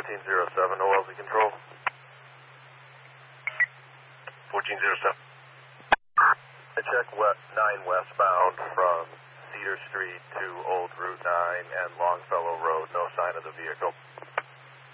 1407, OLZ control. 1407. I check 9 westbound from Cedar Street to Old Route 9 and Longfellow Road. No sign of the vehicle.